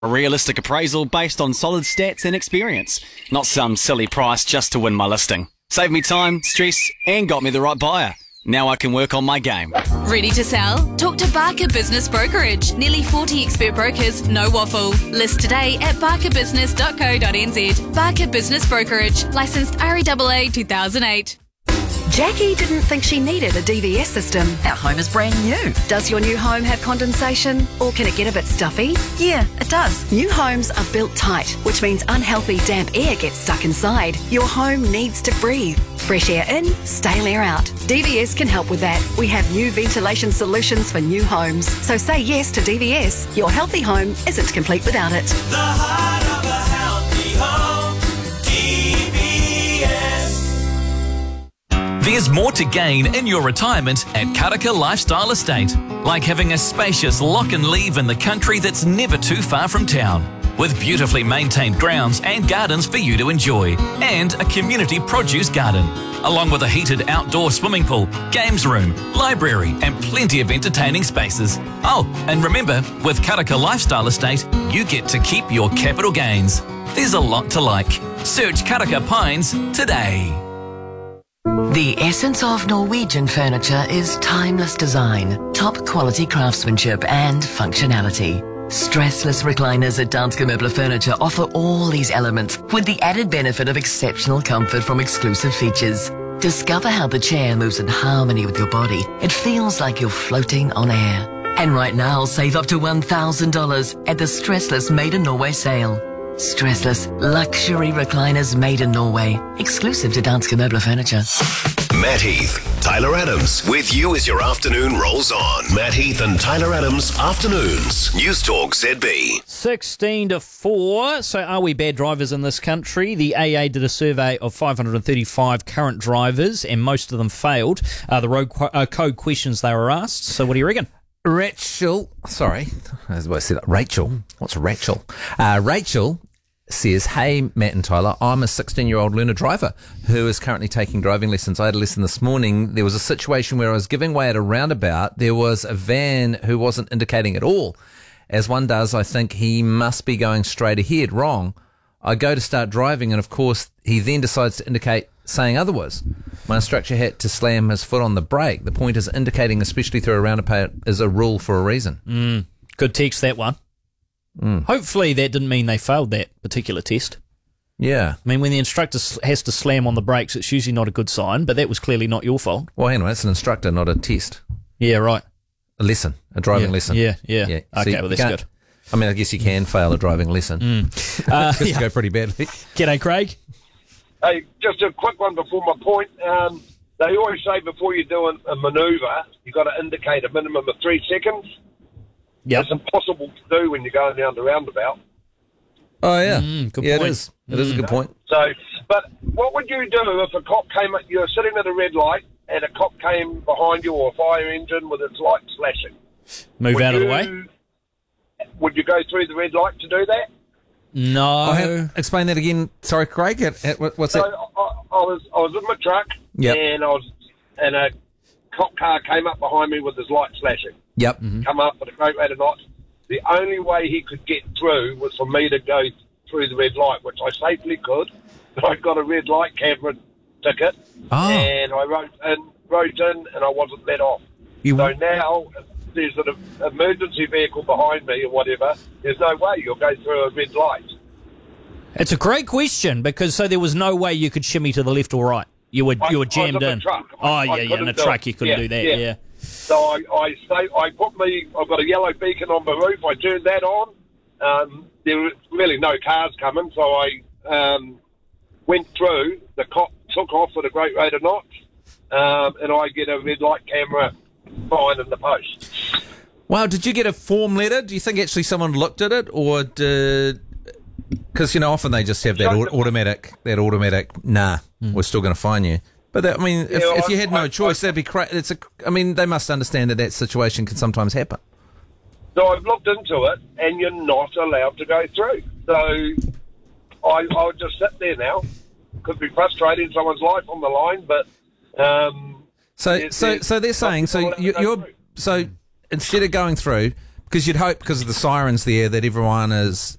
A realistic appraisal based on solid stats and experience, not some silly price just to win my listing. Saved me time, stress, and got me the right buyer. Now I can work on my game. Ready to sell? Talk to Barker Business Brokerage. Nearly 40 expert brokers, no waffle. List today at barkerbusiness.co.nz. Barker Business Brokerage. Licensed REAA 2008. Jackie didn't think she needed a DVS system. Our home is brand new. Does your new home have condensation, or can it get a bit stuffy? Yeah, it does. New homes are built tight, which means unhealthy damp air gets stuck inside. Your home needs to breathe. Fresh air in, stale air out. DVS can help with that. We have new ventilation solutions for new homes. So say yes to DVS. Your healthy home isn't complete without it. The heart of a healthy home, DVS. There's more to gain in your retirement at Karaka Lifestyle Estate, like having a spacious lock and leave in the country that's never too far from town, with beautifully maintained grounds and gardens for you to enjoy, and a community produce garden, along with a heated outdoor swimming pool, games room, library, and plenty of entertaining spaces. Oh, and remember, with Karaka Lifestyle Estate, you get to keep your capital gains. There's a lot to like. Search Karaka Pines today. The essence of Norwegian furniture is timeless design, top quality craftsmanship and functionality. Stressless recliners at Danske Møbler Furniture offer all these elements with the added benefit of exceptional comfort from exclusive features. Discover how the chair moves in harmony with your body. It feels like you're floating on air. And right now, save up to $1,000 at the Stressless Made in Norway sale. Stressless luxury recliners made in Norway, exclusive to Danske Møbler Furniture. Matt Heath, Tyler Adams, with you as your afternoon rolls on. Matt Heath and Tyler Adams, Afternoons, News Talk ZB. 16 to 4. So are we bad drivers in this country? The AA did a survey of 535 current drivers, and most of them failed the road code questions they were asked. So what do you reckon? Rachel. What's Rachel? Rachel says, hey, Matt and Tyler, I'm a 16-year-old learner driver who is currently taking driving lessons. I had a lesson this morning. There was a situation where I was giving way at a roundabout. There was a van who wasn't indicating at all. As one does, I think he must be going straight ahead. Wrong. I go to start driving, and of course, he then decides to indicate saying otherwise. My instructor had to slam his foot on the brake. The point is indicating, especially through a roundabout, is a rule for a reason. Good text, that one. Hopefully that didn't mean they failed that particular test. Yeah. I mean, when the instructor has to slam on the brakes, it's usually not a good sign, but that was clearly not your fault. Well, hang on, that's an instructor, not a test. Yeah, right. A lesson, a driving lesson. Yeah. Okay, well, that's good. I mean, I guess you can fail a driving lesson. Could go pretty badly. G'day, Craig. Hey, just a quick one before my point. They always say before you do a manoeuvre, you've got to indicate a minimum of 3 seconds. Yep. It's impossible to do when you're going down the roundabout. Oh, yeah. Good point. It is. It is a good point. So, but what would you do if a cop came up, you're sitting at a red light, and a cop came behind you, or a fire engine with its light flashing? Move out of the way? Would you go through the red light to do that? No. Explain that again. Sorry, Craig. What's So that? I was in my truck, Yep. and a cop car came up behind me with his lights flashing. Yep. Come up at a great rate of knots. The only way he could get through was for me to go through the red light, which I safely could. But I got a red light camera ticket, and I wrote in, and I wasn't let off. So now, if there's an emergency vehicle behind me or whatever, there's no way you'll go through a red light. It's a great question, because so there was no way you could shimmy to the left or right. You were jammed in. Truck. In a truck you couldn't do that. Yeah. So I've got a yellow beacon on my roof. I turned that on. There were really no cars coming, so I went through. The cop took off at a great rate of knots, and I get a red light camera fine in the post. Wow, did you get a form letter? Do you think actually someone looked at it, or did... Because, often they just have that automatic, we're still going to fine you. But, if you had no choice, that'd be crazy. They must understand that situation can sometimes happen. So I've looked into it, and you're not allowed to go through. So I'll just sit there now. Could be frustrating, someone's life on the line, but... So they're saying, so instead of going through... Because you'd hope, because of the sirens there, that everyone is